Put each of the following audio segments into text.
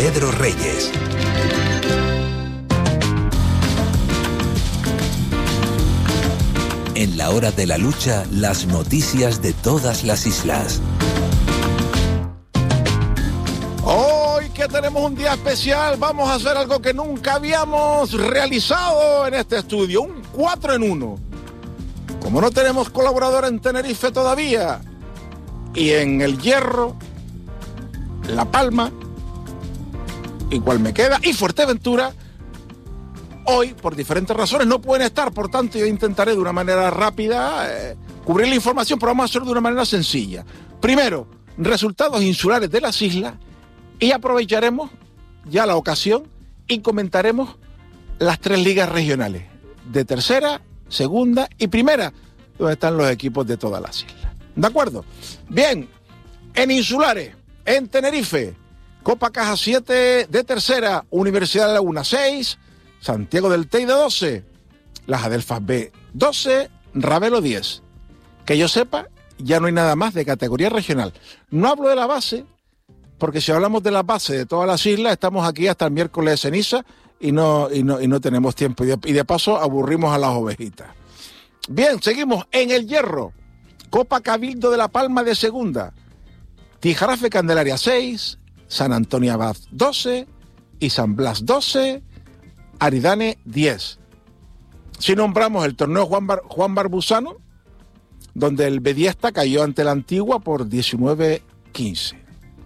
Pedro Reyes. En la hora de la lucha, las noticias de todas las islas. Hoy que tenemos un día especial, vamos a hacer algo que nunca habíamos realizado en este estudio, un 4 en 1. Como no tenemos colaborador en Tenerife todavía, y en El Hierro, La Palma, igual me queda, y Fuerteventura, hoy, por diferentes razones, no pueden estar. Por tanto, yo intentaré de una manera rápida cubrir la información, pero vamos a hacerlo de una manera sencilla. Primero, resultados insulares de las islas, y aprovecharemos ya la ocasión y comentaremos las 3 ligas regionales, de tercera, segunda y primera, donde están los equipos de todas las islas. ¿De acuerdo? Bien, en insulares, en Tenerife, Copa Caja 7 de tercera, Universidad de Laguna 6, Santiago del Teide 12, Las Adelfas B 12, Ravelo 10. Que yo sepa, ya no hay nada más de categoría regional. No hablo de la base, porque si hablamos de la base de todas las islas, estamos aquí hasta el miércoles de ceniza y no tenemos tiempo. Y de paso aburrimos a las ovejitas. Bien, seguimos en El Hierro. Copa Cabildo de La Palma de segunda, Tijarafe Candelaria 6, San Antonio Abad 12 y San Blas 12, Aridane 10. Si nombramos el torneo Juan Barbusano, donde el Bediesta cayó ante la Antigua por 19-15.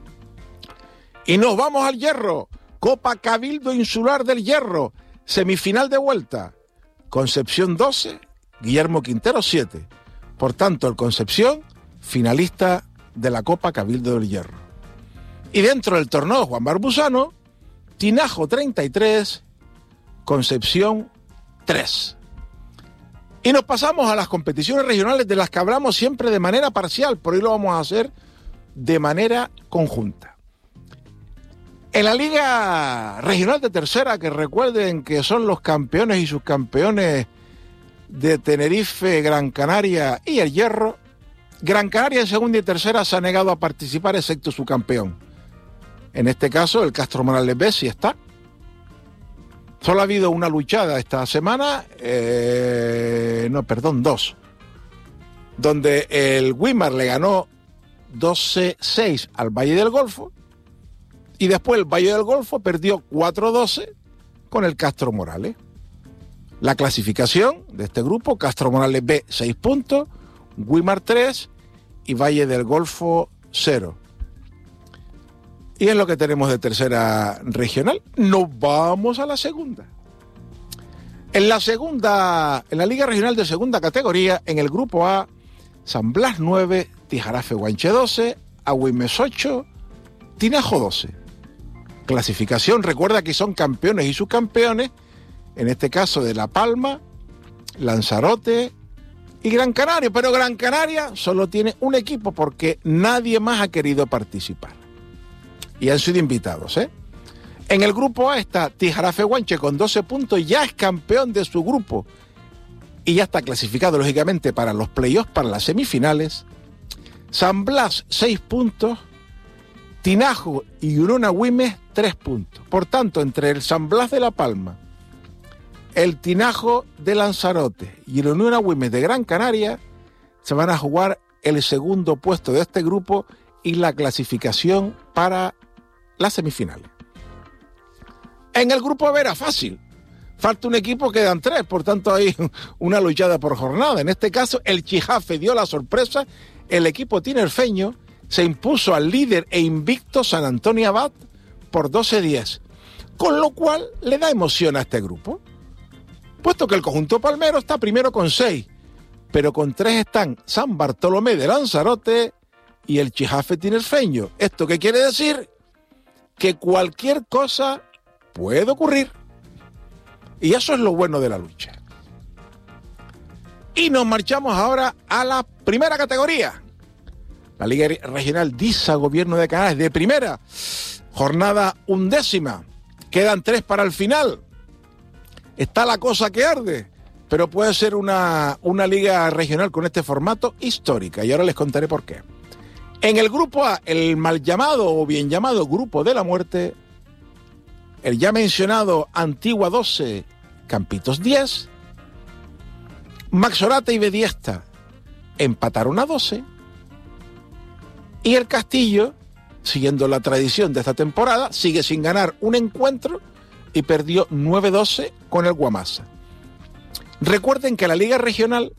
Y nos vamos al Hierro, Copa Cabildo Insular del Hierro, semifinal de vuelta, Concepción 12, Guillermo Quintero 7. Por tanto, el Concepción, finalista de la Copa Cabildo del Hierro. Y dentro del torneo Juan Barbusano, Tinajo 33, Concepción 3. Y nos pasamos a las competiciones regionales de las que hablamos siempre de manera parcial, por hoy lo vamos a hacer de manera conjunta. En la Liga Regional de Tercera, que recuerden que son los campeones y subcampeones de Tenerife, Gran Canaria y El Hierro, Gran Canaria en segunda y tercera se ha negado a participar excepto su campeón. En este caso, el Castro Morales B sí está. Solo ha habido una luchada esta semana, dos, donde el Guimar le ganó 12-6 al Valle del Golfo y después el Valle del Golfo perdió 4-12 con el Castro Morales. La clasificación de este grupo, Castro Morales B 6 puntos, Guimar 3 y Valle del Golfo 0. Y es lo que tenemos de tercera regional. Nos vamos a la segunda. En la Liga Regional de segunda categoría, en el grupo A, San Blas 9, Tijarafe Guanche 12, Agüimes 8, Tinajo 12. Clasificación, recuerda que son campeones y subcampeones, en este caso de La Palma, Lanzarote y Gran Canaria. Pero Gran Canaria solo tiene un equipo porque nadie más ha querido participar. Y han sido invitados, ¿eh? En el grupo A está Tijarafe Guanche con 12 puntos, ya es campeón de su grupo y ya está clasificado, lógicamente, para los playoffs, para las semifinales. San Blas, 6 puntos, Tinajo y Uruna Güimes, 3 puntos. Por tanto, entre el San Blas de La Palma, el Tinajo de Lanzarote y el Uruna Güimes de Gran Canaria se van a jugar el segundo puesto de este grupo y la clasificación para las semifinales. En el grupo B era fácil. Falta un equipo, quedan 3, por tanto hay una luchada por jornada. En este caso, el Chijafe dio la sorpresa. El equipo tinerfeño se impuso al líder e invicto San Antonio Abad por 12-10, con lo cual le da emoción a este grupo, puesto que el conjunto palmero está primero con 6, pero con 3 están San Bartolomé de Lanzarote y el Chijafe tinerfeño. ¿Esto qué quiere decir? Que cualquier cosa puede ocurrir. Y eso es lo bueno de la lucha. Y nos marchamos ahora a la primera categoría. La Liga Regional DISA Gobierno de Canarias de primera. Jornada 11ª. Quedan 3 para el final. Está la cosa que arde. Pero puede ser una liga regional con este formato histórica. Y ahora les contaré por qué. En el grupo A, el mal llamado o bien llamado Grupo de la Muerte, el ya mencionado Antigua 12, Campitos 10, Maxorata y Bediesta empataron a 12, y el Castillo, siguiendo la tradición de esta temporada, sigue sin ganar un encuentro y perdió 9-12 con el Guamasa. Recuerden que la Liga Regional,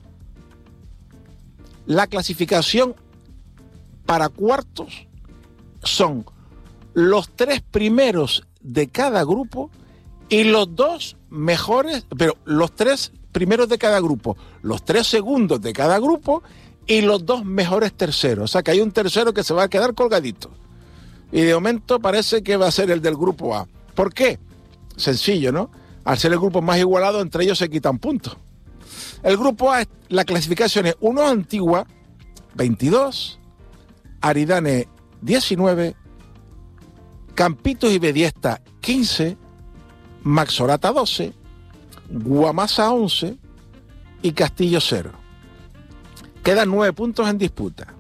la clasificación para cuartos son los 3 primeros de cada grupo y los 2 mejores, pero los 3 primeros de cada grupo, los 3 segundos de cada grupo y los 2 mejores terceros. O sea que hay un tercero que se va a quedar colgadito. Y de momento parece que va a ser el del grupo A. ¿Por qué? Sencillo, ¿no? Al ser el grupo más igualado, entre ellos se quitan puntos. El grupo A, la clasificación es 1 Antigua, 22, Aridane, 19, Campitos y Bediesta, 15, Maxorata, 12, Guamasa, 11 y Castillo, 0. Quedan 9 puntos en disputa.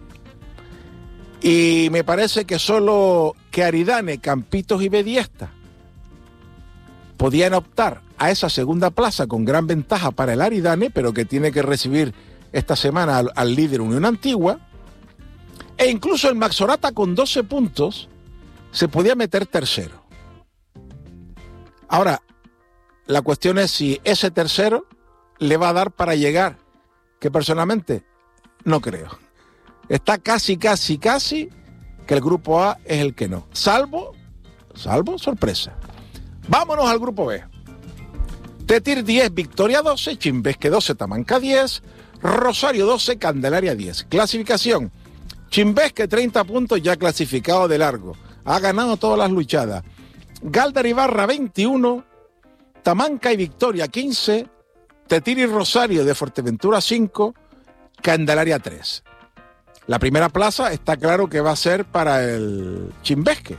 Y me parece que solo que Aridane, Campitos y Bediesta podían optar a esa segunda plaza con gran ventaja para el Aridane, pero que tiene que recibir esta semana al líder Unión Antigua. E incluso el Maxorata con 12 puntos se podía meter tercero. Ahora, la cuestión es si ese tercero le va a dar para llegar, que personalmente no creo. Está casi que el grupo A es el que no. Salvo sorpresa. Vámonos al grupo B. Tetir 10, Victoria 12, Chimbesque 12, Tamanca 10, Rosario 12, Candelaria 10. Clasificación: Chimbesque 30 puntos, ya clasificado de largo. Ha ganado todas las luchadas. Gáldar y Barra 21, Tamanca y Victoria 15, Tetir y Rosario de Fuerteventura 5, Candelaria 3. La primera plaza está claro que va a ser para el Chimbesque.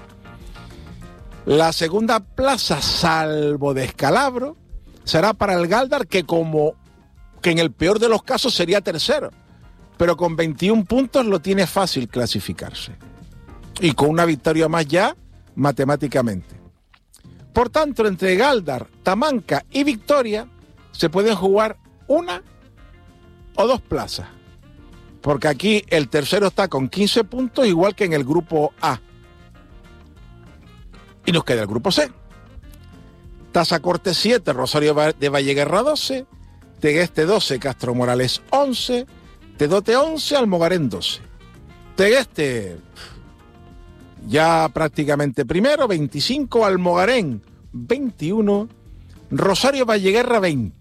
La segunda plaza, salvo descalabro, será para el Gáldar, que en el peor de los casos sería tercero, pero con 21 puntos lo tiene fácil clasificarse. Y con una victoria más ya, matemáticamente. Por tanto, entre Gáldar, Tamanca y Victoria se pueden jugar 1 o 2 plazas. Porque aquí el tercero está con 15 puntos, igual que en el grupo A. Y nos queda el grupo C. Tazacorte 7, Rosario de Valleguerra 12, Tegueste 12, Castro Morales 11, Tedote 11, Almogarén 12. Tegueste ya prácticamente primero, 25, Almogarén 21, Rosario Valleguerra 20.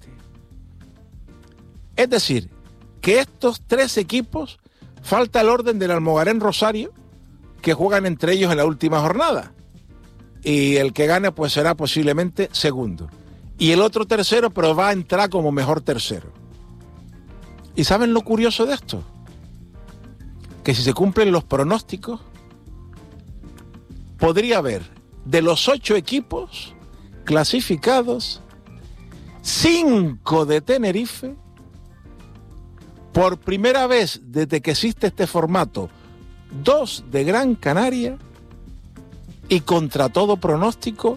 Es decir, que estos 3 equipos, falta el orden del Almogarén Rosario, que juegan entre ellos en la última jornada. Y el que gane pues será posiblemente segundo. Y el otro tercero, pero va a entrar como mejor tercero. ¿Y saben lo curioso de esto? Que si se cumplen los pronósticos, podría haber de los 8 equipos clasificados, 5 de Tenerife. Por primera vez desde que existe este formato, 2 de Gran Canaria y contra todo pronóstico,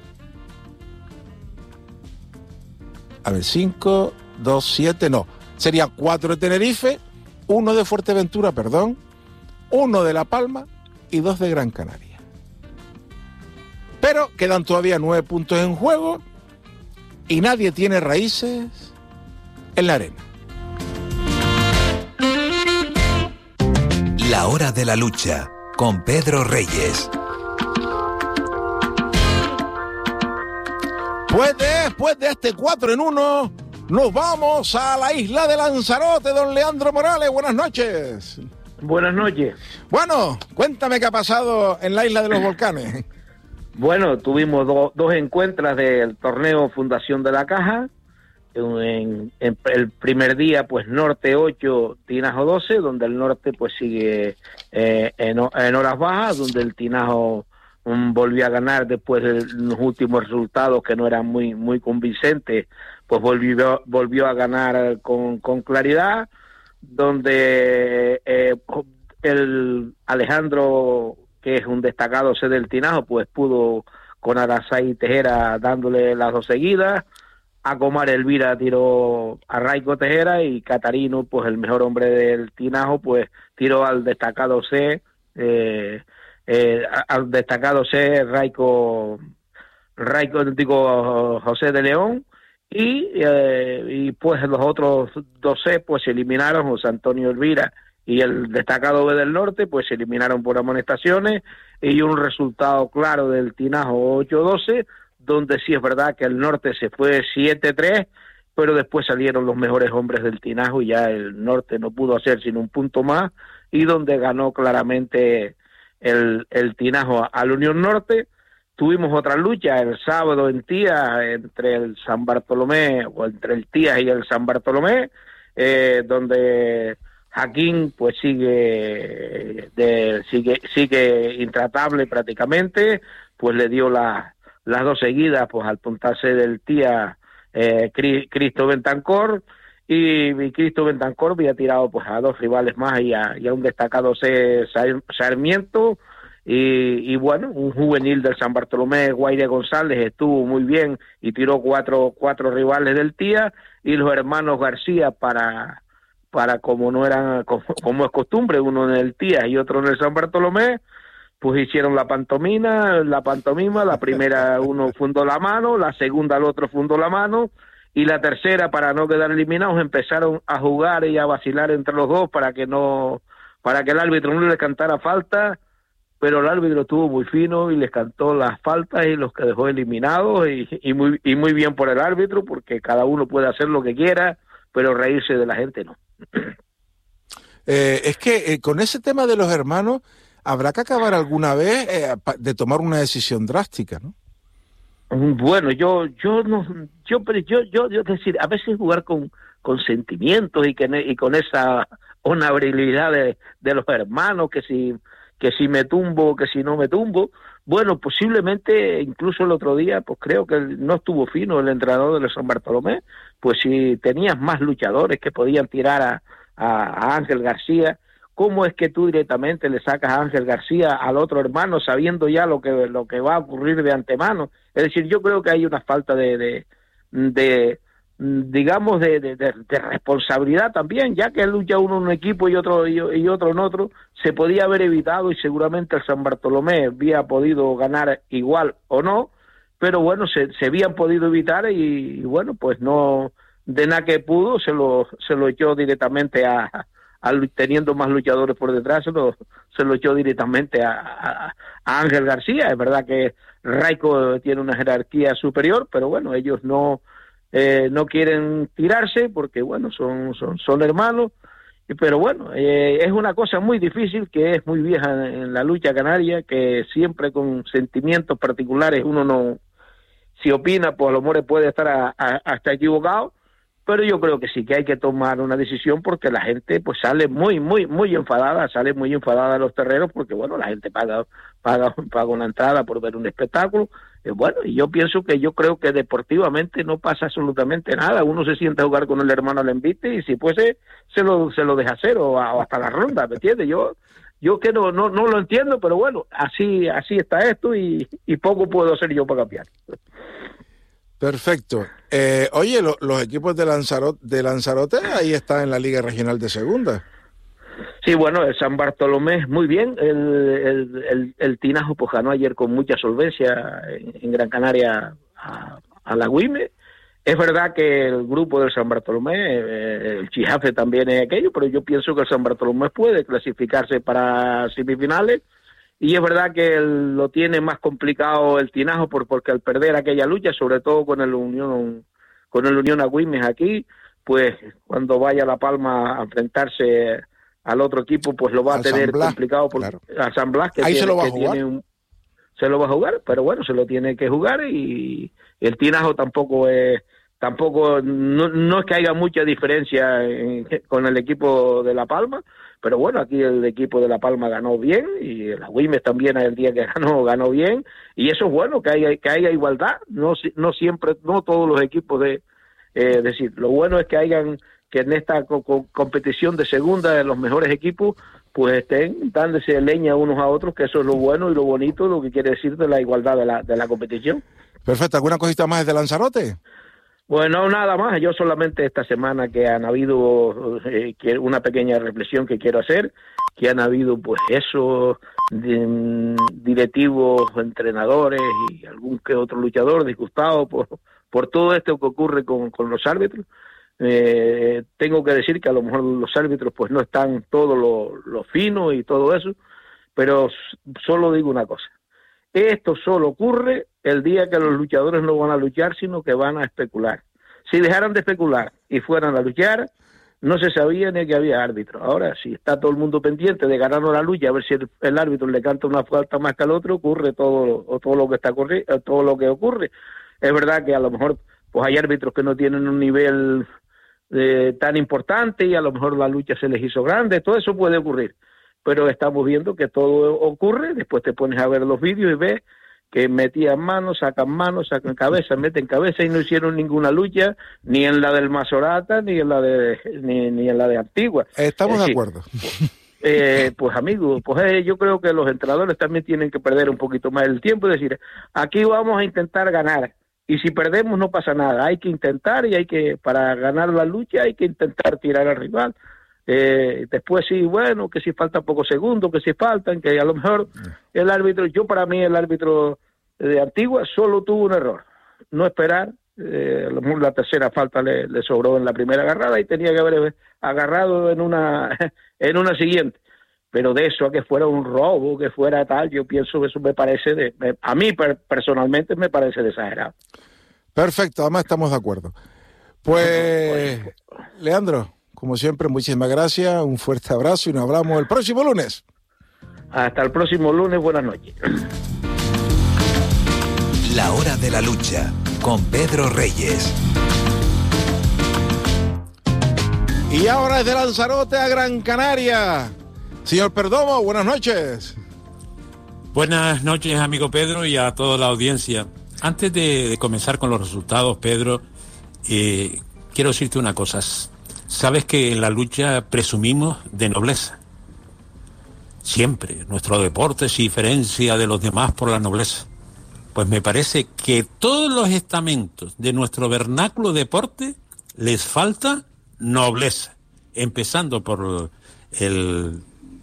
5, 2, 7, no, serían 4 de Tenerife, 1 de Fuerteventura, 1 de La Palma y 2 de Gran Canaria. Pero quedan todavía 9 puntos en juego y nadie tiene raíces en la arena. La hora de la lucha, con Pedro Reyes. Pues después de este 4-1, nos vamos a la isla de Lanzarote, don Leandro Morales. Buenas noches. Buenas noches. Bueno, cuéntame qué ha pasado en la isla de los volcanes. Bueno, tuvimos dos encuentros del torneo Fundación de la Caja. En el primer día, pues Norte 8, Tinajo 12, donde el Norte pues sigue en horas bajas, donde el Tinajo volvió a ganar después de los últimos resultados que no eran muy convincentes, pues volvió a ganar con claridad, donde el Alejandro, que es un destacado C del Tinajo, pues pudo con Aracay Tejera dándole las 2 seguidas. Acomar Elvira tiró a Raico Tejera y Catarino, pues el mejor hombre del Tinajo, pues tiró al destacado C, Raico, digo, José de León, y pues los otros 2 C pues se eliminaron, José Antonio Elvira y el destacado B del Norte, pues se eliminaron por amonestaciones, y un resultado claro del Tinajo 8-12, donde sí es verdad que el Norte se fue 7-3, pero después salieron los mejores hombres del Tinajo y ya el Norte no pudo hacer sino un punto más, y donde ganó claramente el Tinajo al Unión Norte. Tuvimos otra lucha el sábado en Tías entre el San Bartolomé, o entre el Tías y el San Bartolomé, donde Jaquín pues sigue intratable prácticamente, pues le dio las 2 seguidas pues al puntarse del Tía Cristo Bentancor, y Cristo Bentancor había tirado pues a 2 rivales más y a un destacado Sarmiento, y bueno, un juvenil del San Bartolomé, Guaire González, estuvo muy bien y tiró 4 rivales del Tía, y los hermanos García para como no eran, como es costumbre, uno en el Tía y otro en el San Bartolomé, pues hicieron la pantomima, la primera uno fundó la mano, la segunda el otro fundó la mano, y la tercera, para no quedar eliminados, empezaron a jugar y a vacilar entre los dos para que el árbitro no les cantara falta, pero el árbitro estuvo muy fino y les cantó las faltas y los que dejó eliminados, y muy bien por el árbitro, porque cada uno puede hacer lo que quiera, pero reírse de la gente no. Es que con ese tema de los hermanos habrá que acabar alguna vez de tomar una decisión drástica, ¿no? Bueno, yo es decir, a veces jugar con sentimientos y con esa honorabilidad de los hermanos, que si me tumbo, que si no me tumbo. Bueno, posiblemente incluso el otro día, pues creo que no estuvo fino el entrenador de San Bartolomé, pues si tenías más luchadores que podían tirar a Ángel García, ¿cómo es que tú directamente le sacas a Ángel García al otro hermano sabiendo ya lo que va a ocurrir de antemano? Es decir, yo creo que hay una falta digamos de responsabilidad también, ya que lucha uno en un equipo y otro en otro. Se podía haber evitado, y seguramente el San Bartolomé había podido ganar igual o no, pero bueno, se habían podido evitar, y bueno, pues no, de nada que pudo, se lo echó directamente teniendo más luchadores por detrás, se lo echó directamente a Ángel García. Es verdad que Raico tiene una jerarquía superior, pero bueno, ellos no quieren tirarse porque bueno, son hermanos, pero bueno, es una cosa muy difícil, que es muy vieja en la lucha canaria, que siempre con sentimientos particulares uno no, si opina, pues a lo mejor puede estar hasta equivocado, pero yo creo que sí que hay que tomar una decisión, porque la gente pues sale muy enfadada, de los terrenos, porque bueno, la gente paga una entrada por ver un espectáculo. Bueno, y yo creo que deportivamente no pasa absolutamente nada. Uno se siente a jugar con el hermano al envite, y si fuese se lo deja hacer, o hasta la ronda, ¿me entiendes? Yo que no lo entiendo, pero bueno, así está esto, y poco puedo hacer yo para cambiar. Perfecto. Oye, los equipos de Lanzarote ahí están en la Liga Regional de Segunda. Sí, bueno, el San Bartolomé muy bien, el Tinajo pues ganó ayer con mucha solvencia en Gran Canaria a la Güime. Es verdad que el grupo del San Bartolomé, el Chijafe también es aquello, pero yo pienso que el San Bartolomé puede clasificarse para semifinales. Y es verdad que lo tiene más complicado el Tinajo porque al perder aquella lucha, sobre todo con el Unión Agüimes aquí, pues cuando vaya a La Palma a enfrentarse al otro equipo, pues lo va a tener complicado, claro. A San Blas, que ahí tiene, se lo va a jugar. Se lo va a jugar, pero bueno, se lo tiene que jugar, y el Tinajo tampoco es que haya mucha diferencia con el equipo de La Palma, pero bueno, aquí el equipo de La Palma ganó bien, y el Agüimes también el día que ganó bien, y eso es bueno, que haya igualdad, no siempre, no todos los equipos decir, lo bueno es que en esta competición de segunda, de los mejores equipos, pues estén dándose leña unos a otros, que eso es lo bueno y lo bonito, lo que quiere decir de la igualdad de la competición. Perfecto. ¿Alguna cosita más de Lanzarote? Bueno, nada más. Yo solamente esta semana que han habido una pequeña reflexión que quiero hacer, que han habido pues esos directivos, entrenadores y algún que otro luchador disgustado por todo esto que ocurre con los árbitros. Tengo que decir que a lo mejor los árbitros pues no están todo lo fino y todo eso, pero solo digo una cosa: esto solo ocurre el día que los luchadores no van a luchar, sino que van a especular. Si dejaran de especular y fueran a luchar, no se sabía ni que había árbitro. Ahora, si está todo el mundo pendiente de ganar la lucha, a ver si el árbitro le canta una falta más que al otro, ocurre todo lo que ocurre. Es verdad que a lo mejor pues hay árbitros que no tienen un nivel tan importante y a lo mejor la lucha se les hizo grande, todo eso puede ocurrir, pero estamos viendo que todo ocurre. Después te pones a ver los vídeos y ves que metían manos, sacan cabeza, meten cabeza, y no hicieron ninguna lucha, ni en la del Masorata, ni en la de Antigua. Estamos de acuerdo. Pues amigos, pues yo creo que los entrenadores también tienen que perder un poquito más el tiempo y decir, aquí vamos a intentar ganar, y si perdemos no pasa nada, hay que intentar, y para ganar la lucha hay que intentar tirar al rival. Después sí, bueno, que si faltan pocos segundos, que si faltan, que a lo mejor el árbitro, para mí el árbitro de Antigua solo tuvo un error, no esperar. A lo mejor la tercera falta le sobró en la primera agarrada y tenía que haber agarrado en una siguiente, pero de eso a que fuera un robo, que fuera tal, yo pienso que eso me parece, a mí personalmente me parece de exagerado. Perfecto, además estamos de acuerdo. Pues, Leandro, como siempre, muchísimas gracias, un fuerte abrazo y nos hablamos el próximo lunes. Hasta el próximo lunes, buenas noches. La hora de la lucha, con Pedro Reyes. Y ahora desde Lanzarote a Gran Canaria, señor Perdomo, buenas noches. Buenas noches, amigo Pedro, y a toda la audiencia. Antes de comenzar con los resultados, Pedro, quiero decirte una cosa. Sabes que en la lucha presumimos de nobleza. Siempre. Nuestro deporte se diferencia de los demás por la nobleza. Pues me parece que todos los estamentos de nuestro vernáculo deporte les falta nobleza. Empezando por el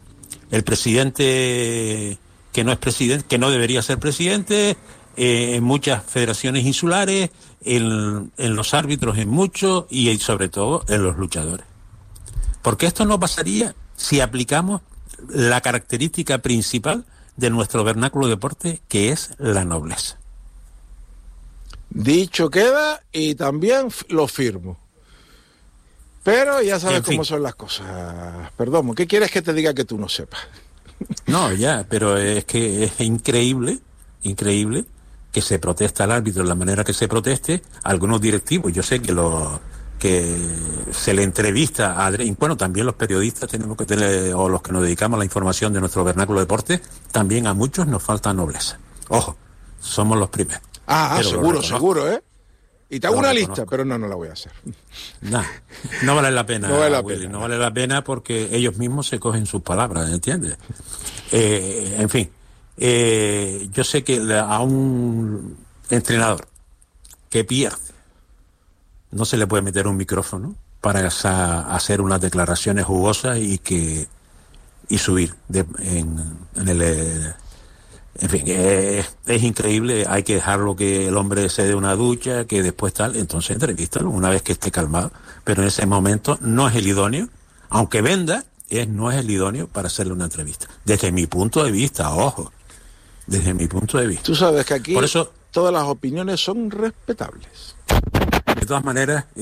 presidente que no es presidente, que no debería ser presidente, en muchas federaciones insulares, en los árbitros en muchos, y sobre todo en los luchadores. Porque esto no pasaría si aplicamos la característica principal de nuestro vernáculo deporte, que es la nobleza. Dicho queda, y también lo firmo. Pero ya sabes cómo son las cosas. Perdón, ¿qué quieres que te diga que tú no sepas? No, ya, pero es que es increíble que se protesta al árbitro de la manera que se proteste. Algunos directivos, yo sé que se le entrevista bueno, también los periodistas tenemos que tener, o los que nos dedicamos a la información de nuestro vernáculo deporte, también a muchos nos falta nobleza. Ojo, somos los primeros. Seguro, ¿eh? Y te hago una lista, pero no la voy a hacer. No vale la pena, no vale la Willy, pena. No vale la pena porque ellos mismos se cogen sus palabras, ¿entiendes? En fin, yo sé que a un entrenador que pierde no se le puede meter un micrófono para hacer unas declaraciones jugosas y subir en fin, es increíble. Hay que dejarlo que el hombre se dé una ducha, que después tal, entonces entrevístalo una vez que esté calmado, pero en ese momento no es el idóneo, aunque venda, no es el idóneo para hacerle una entrevista, desde mi punto de vista. Ojo, desde mi punto de vista. Tú sabes que aquí por eso, todas las opiniones son respetables. de todas maneras,